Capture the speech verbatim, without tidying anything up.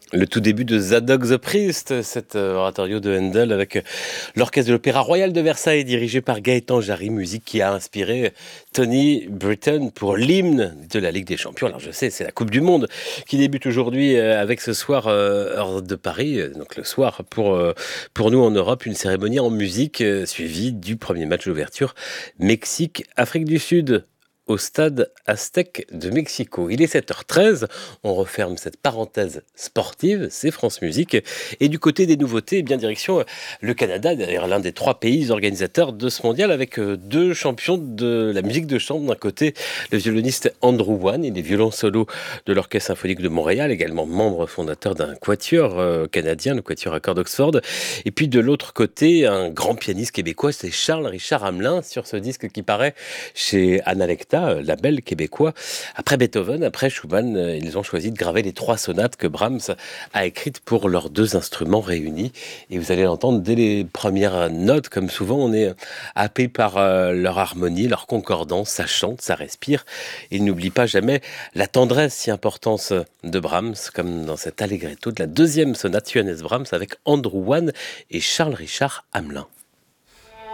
Le tout début de Zadok the Priest, cet euh, oratorio de Handel avec euh, l'orchestre de l'Opéra Royal de Versailles dirigé par Gaëtan Jarry, musique qui a inspiré Tony Britton pour l'hymne de la Ligue des Champions. Alors je sais, c'est la Coupe du Monde qui débute aujourd'hui euh, avec ce soir euh, heure de Paris, euh, donc le soir pour, euh, pour nous en Europe, une cérémonie en musique euh, suivie du premier match d'ouverture Mexique-Afrique du Sud au stade Aztec de Mexico. Il est sept heures treize, on referme cette parenthèse sportive, c'est France Musique. Et du côté des nouveautés, eh bien direction euh, le Canada, d'ailleurs l'un des trois pays organisateurs de ce mondial, avec euh, deux champions de la musique de chambre. D'un côté, le violoniste Andrew Wan, il est violon solo de l'Orchestre symphonique de Montréal, également membre fondateur d'un quatuor euh, canadien, le quatuor à cordes d'Oxford. Et puis de l'autre côté, un grand pianiste québécois, c'est Charles Richard Hamelin, sur ce disque qui paraît chez Analecta, label québécois. Après Beethoven, après Schumann, ils ont choisi de graver les trois sonates que Brahms a écrites pour leurs deux instruments réunis. Et vous allez l'entendre dès les premières notes, comme souvent, on est happé par euh, leur harmonie, leur concordance, ça chante, ça respire. Et il n'oublie pas jamais la tendresse si importante de Brahms, comme dans cet allegretto de la deuxième sonate Johannes Brahms avec Andrew Wan et Charles Richard Hamelin.